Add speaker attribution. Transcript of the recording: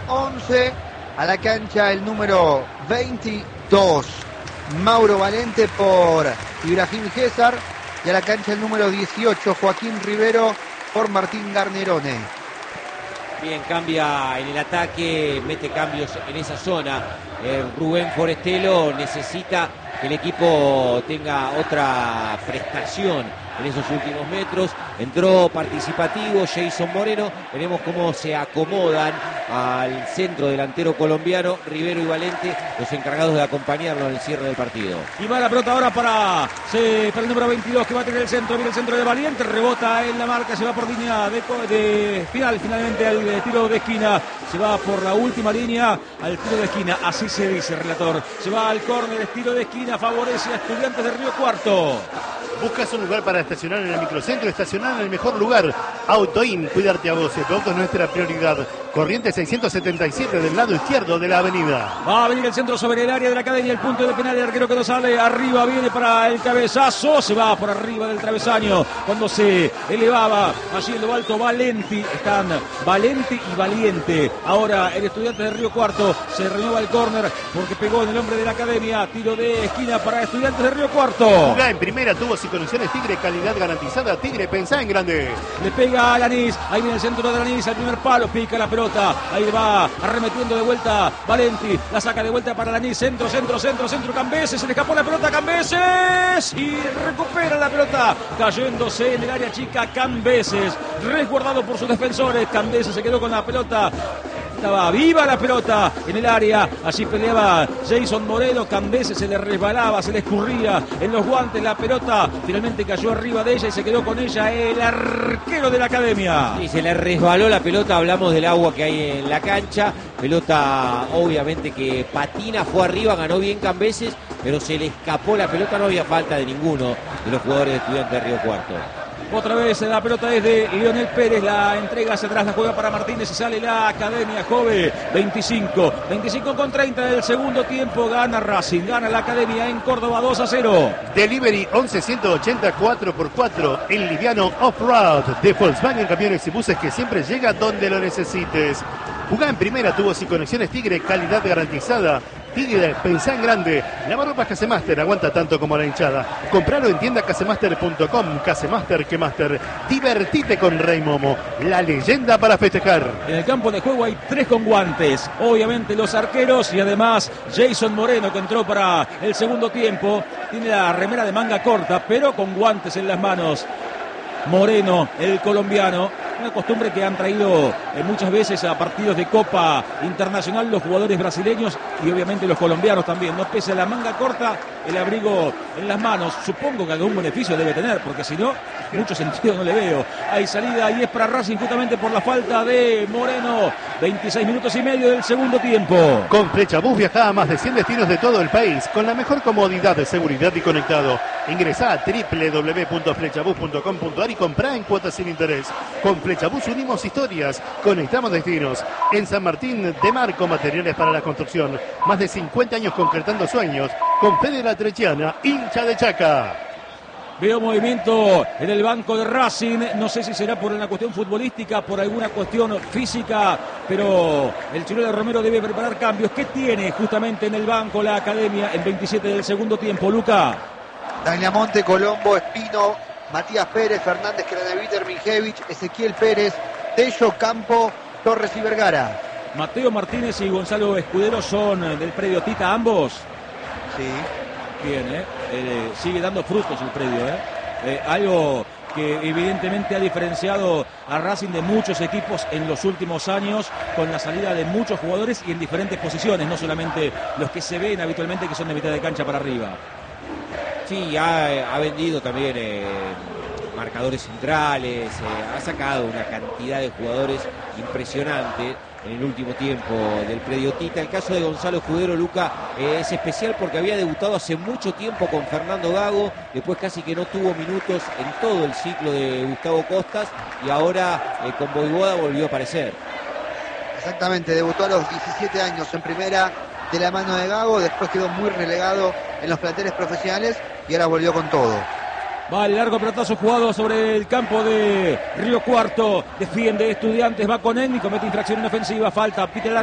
Speaker 1: 11. A la cancha el número 22, Mauro Valente por Ibrahim César. Y a la cancha el número 18, Joaquín Rivero por Martín Garnerone.
Speaker 2: Bien, cambia en el ataque, mete cambios en esa zona. Rubén Forestelo necesita que el equipo tenga otra prestación en esos últimos metros. Entró participativo Jason Moreno. Veremos cómo se acomodan al centro delantero colombiano, Rivero y Valente, los encargados de acompañarlo en el cierre del partido.
Speaker 3: Y va la pelota ahora para el número 22, que va a tener el centro. Viene el centro de Valiente, rebota en la marca, se va por línea de final. Finalmente al tiro de esquina, se va por la última línea al tiro de esquina, así se dice, relator. Se va al córner, el tiro de esquina favorece a Estudiantes de Río Cuarto.
Speaker 4: Buscas un lugar para estacionar en el microcentro, estacionar en el mejor lugar. Autoin, cuidarte a vos, tu auto es nuestra prioridad. Corrientes 677 del lado izquierdo de la avenida.
Speaker 3: Va a venir el centro sobre el área de la Academia, el punto de penal, el arquero que no sale, arriba viene para el cabezazo, se va por arriba del travesaño, cuando se elevaba allí en lo alto Valenti, están Valenti y Valiente. Ahora el Estudiante de Río Cuarto se renueva el córner porque pegó en el hombre de la Academia, tiro de esquina para Estudiantes de Río Cuarto.
Speaker 4: Jugá en primera, tuvo y conexiones Tigre, calidad garantizada. Tigre, pensá en grande.
Speaker 3: Le pega a Lanís, ahí viene el centro de Lanís, al primer palo, pica la pelota, ahí va arremetiendo de vuelta Valenti, la saca de vuelta para Lanís, centro, Cambeses, se le escapó la pelota a Cambeses y recupera la pelota, cayéndose en el área chica Cambeses, resguardado por sus defensores. Cambeses se quedó con la pelota. Estaba viva la pelota en el área, allí peleaba Jason Moreno. Cambeses se le resbalaba, se le escurría en los guantes la pelota, finalmente cayó arriba de ella y se quedó con ella el arquero de la Academia.
Speaker 2: Y se le resbaló la pelota, hablamos del agua que hay en la cancha, pelota obviamente que patina, fue arriba, ganó bien Cambeses, pero se le escapó la pelota, no había falta de ninguno de los jugadores de Estudiantes de Río Cuarto.
Speaker 3: Otra vez la pelota es de Lionel Pérez, la entrega hacia atrás, la juega para Martínez y sale la Academia. Jove, 25 con 30 del segundo tiempo, gana Racing, gana la Academia en Córdoba 2-0.
Speaker 4: Delivery 11-180 4x4, el liviano off-road de Volkswagen Camiones y Buses que siempre llega donde lo necesites. Jugá en primera, tubos y conexiones Tigre, calidad garantizada. Tigre, pensá en grande. Lavarropas Casemaster, aguanta tanto como la hinchada. Compralo en tienda casemaster.com. Casemaster, que Master. Divertite con Rey Momo, la leyenda para festejar.
Speaker 3: En el campo de juego hay 3 con guantes. Obviamente los arqueros y además Jason Moreno, que entró para el segundo tiempo. Tiene la remera de manga corta, pero con guantes en las manos. Moreno, el colombiano. Una costumbre que han traído muchas veces a partidos de Copa Internacional los jugadores brasileños y obviamente los colombianos también. No pese a la manga corta, el abrigo en las manos. Supongo que algún beneficio debe tener, porque si no, mucho sentido no le veo. Hay salida y es para Racing justamente por la falta de Moreno. 26 minutos y medio del segundo tiempo.
Speaker 4: Con Flechabús viajá a más de 100 destinos de todo el país con la mejor comodidad de seguridad y conectado. Ingresá a www.flechabús.com.ar y comprá en cuotas sin interés. Con Flechabús unimos historias, conectamos destinos. En San Martín de Marco, materiales para la construcción. Más de 50 años concretando sueños. Con Fede La Trechiana, hincha de Chaca.
Speaker 3: Veo movimiento en el banco de Racing, no sé si será por una cuestión futbolística, por alguna cuestión física, pero el Chirola Romero debe preparar cambios. ¿Qué tiene justamente en el banco la Academia en 27 del segundo tiempo, Luca?
Speaker 1: Dagliamonte, Colombo, Espino, Matías Pérez, Fernández, Craneviter, Mijevich, Ezequiel Pérez, Tello, Campo, Torres y Vergara.
Speaker 3: Mateo Martínez y Gonzalo Escudero son del predio Tita, ambos.
Speaker 1: Sí.
Speaker 3: Bien, sigue dando frutos el predio, algo que evidentemente ha diferenciado a Racing de muchos equipos en los últimos años, con la salida de muchos jugadores y en diferentes posiciones, no solamente los que se ven habitualmente que son de mitad de cancha para arriba.
Speaker 2: Sí, ha vendido también marcadores centrales, ha sacado una cantidad de jugadores impresionante en el último tiempo del predio Tita. El caso de Gonzalo Escudero, Luca, es especial porque había debutado hace mucho tiempo con Fernando Gago, después casi que no tuvo minutos en todo el ciclo de Gustavo Costas y ahora con Voivoda volvió a aparecer.
Speaker 1: Exactamente, debutó a los 17 años en primera de la mano de Gago, después quedó muy relegado en los planteles profesionales y ahora volvió con todo.
Speaker 3: Vale, largo pelotazo jugado sobre el campo de Río Cuarto. Defiende Estudiantes, va con él y comete infracción en ofensiva. Falta, pite